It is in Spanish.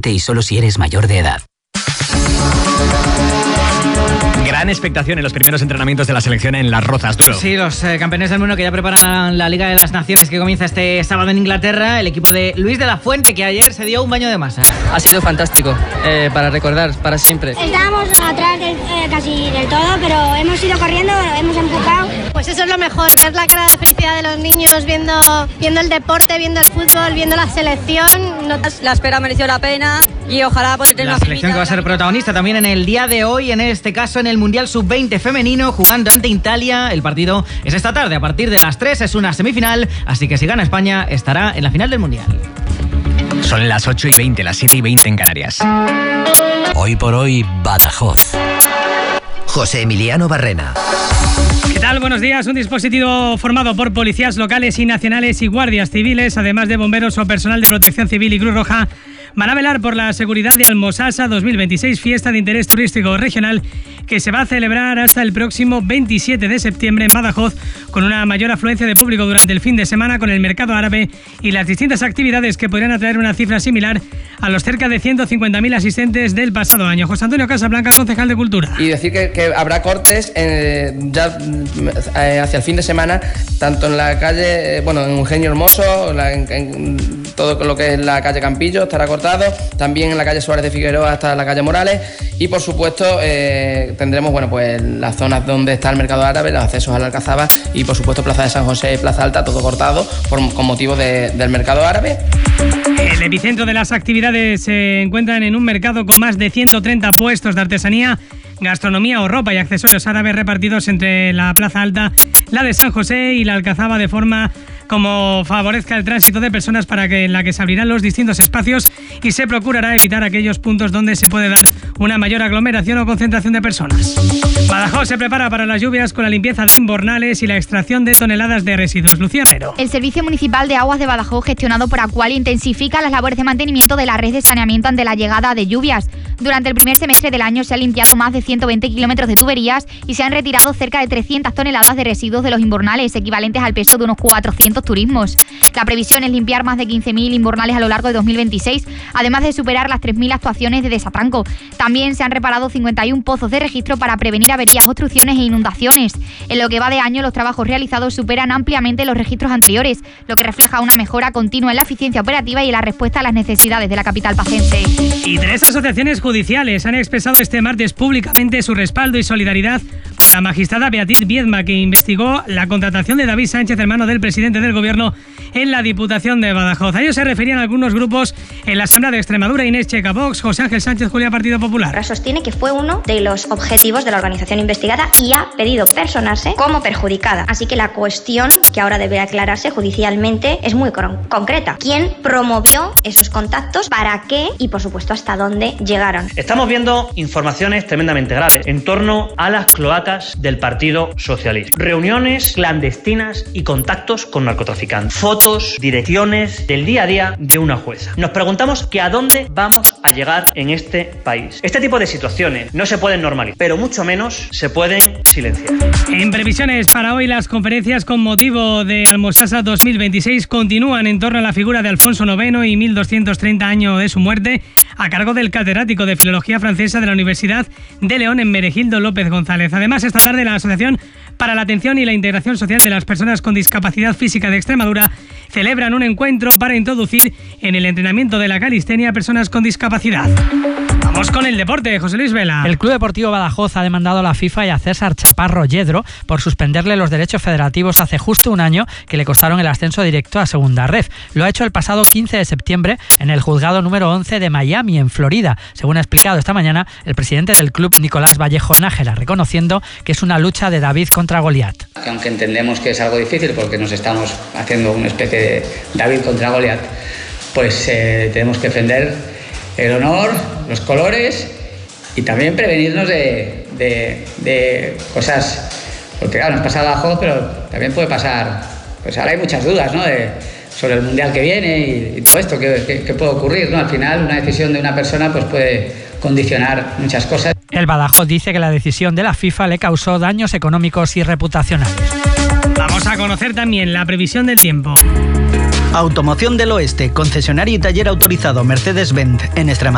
Inscríbete y solo si eres mayor de edad. Gran expectación en los primeros entrenamientos de la selección en Las Rozas, Duro. Sí, los campeones del mundo que ya preparan la Liga de las Naciones que comienza este sábado en Inglaterra. El equipo de Luis de la Fuente, que ayer se dio un baño de masa. Ha sido fantástico, para recordar, para siempre. Estábamos atrás casi del todo, pero hemos ido corriendo, hemos empujado. Pues eso es lo mejor, ver la cara de felicidad de los niños viendo el deporte, viendo el fútbol, viendo la selección. La espera mereció la pena y ojalá poder tener la selección que va a ser protagonista también en el día de hoy, en este caso en el Mundial Sub-20 femenino, jugando ante Italia. El partido es esta tarde, a partir de las 3, es una semifinal, así que si gana España estará en la final del Mundial. Son las 8:20, las 7:20 en Canarias. Hoy por hoy, Badajoz. José Emiliano Barrena. ¿Qué tal? Buenos días. Un dispositivo formado por policías locales y nacionales y guardias civiles, además de bomberos o personal de Protección Civil y Cruz Roja, van a velar por la seguridad de Almosasa 2026, fiesta de interés turístico regional que se va a celebrar hasta el próximo 27 de septiembre en Badajoz, con una mayor afluencia de público durante el fin de semana, con el mercado árabe y las distintas actividades que podrían atraer una cifra similar a los cerca de 150.000 asistentes del pasado año. José Antonio Casablanca, concejal de Cultura. Y decir que habrá cortes ya hacia el fin de semana, tanto en la calle, en Eugenio Hermoso, en todo lo que es la calle Campillo estará cortado, también en la calle Suárez de Figueroa hasta la calle Morales, y por supuesto tendremos las zonas donde está el mercado árabe, los accesos a la Alcazaba y por supuesto Plaza de San José y Plaza Alta, todo cortado con motivo del mercado árabe. El epicentro de las actividades se encuentran en un mercado con más de 130 puestos de artesanía, gastronomía o ropa y accesorios árabes repartidos entre la Plaza Alta, la de San José y la Alcazaba, de forma como favorezca el tránsito de personas, en la que se abrirán los distintos espacios y se procurará evitar aquellos puntos donde se puede dar una mayor aglomeración o concentración de personas. Badajoz se prepara para las lluvias con la limpieza de invernales y la extracción de toneladas de residuos. Lucía Herrero. El Servicio Municipal de Aguas de Badajoz, gestionado por Aqualia, intensifica las labores de mantenimiento de la red de saneamiento ante la llegada de lluvias. Durante el primer semestre del año se han limpiado más de 120 kilómetros de tuberías y se han retirado cerca de 300 toneladas de residuos de los invernales, equivalentes al peso de unos 400 turismos. La previsión es limpiar más de 15.000 invernales a lo largo de 2026, además de superar las 3.000 actuaciones de desatranco. También se han reparado 51 pozos de registro para prevenir averías, obstrucciones e inundaciones. En lo que va de año, los trabajos realizados superan ampliamente los registros anteriores, lo que refleja una mejora continua en la eficiencia operativa y en la respuesta a las necesidades de la capital pacense. Y 3 asociaciones judiciales han expresado este martes públicamente su respaldo y solidaridad con la magistrada Beatriz Viedma, que investigó la contratación de David Sánchez, hermano del presidente del Gobierno, en la Diputación de Badajoz. A ello se referían algunos grupos en la Asamblea de Extremadura: Inés Checa, Vox; José Ángel Sánchez Julia, Partido Popular. Sostiene que fue uno de los objetivos de la organización investigada y ha pedido personarse como perjudicada. Así que la cuestión que ahora debe aclararse judicialmente es muy concreta. ¿Quién promovió esos contactos? ¿Para qué? Y por supuesto, ¿hasta dónde llegaron? Estamos viendo informaciones tremendamente graves en torno a las cloacas del Partido Socialista. Reuniones clandestinas y contactos con narcotraficantes. Fotos, direcciones del día a día de una jueza. Nos preguntamos que a dónde vamos a llegar en este país. Este tipo de situaciones no se pueden normalizar, pero mucho menos se pueden silenciar. En previsiones para hoy, las conferencias con motivo de Almosasa 2026 continúan en torno a la figura de Alfonso IX y 1230 años de su muerte, a cargo del catedrático de Filología Francesa de la Universidad de León, en Meregildo López González. Además, esta tarde la Asociación para la Atención y la Integración Social de las Personas con Discapacidad Física de Extremadura celebran un encuentro para introducir en el entrenamiento de la calistenia a personas con discapacidad. Vamos con el deporte, José Luis Vela. El Club Deportivo Badajoz ha demandado a la FIFA y a César Chaparro Yedro por suspenderle los derechos federativos hace justo un año, que le costaron el ascenso directo a Segunda Ref. Lo ha hecho el pasado 15 de septiembre en el juzgado número 11 de Miami, en Florida, según ha explicado esta mañana el presidente del club, Nicolás Vallejo Nájera, reconociendo que es una lucha de David contra Goliat. Aunque entendemos que es algo difícil porque nos estamos haciendo una especie de David contra Goliat, pues tenemos que defender el honor, los colores y también prevenirnos de cosas, porque claro, nos pasa a Badajoz, pero también puede pasar, pues ahora hay muchas dudas, ¿no?, sobre el mundial que viene y todo esto, que puede ocurrir, ¿no? Al final, una decisión de una persona pues puede condicionar muchas cosas. El Badajoz dice que la decisión de la FIFA le causó daños económicos y reputacionales. Vamos a conocer también la previsión del tiempo. Automoción del Oeste, concesionario y taller autorizado Mercedes-Benz en Extremadura.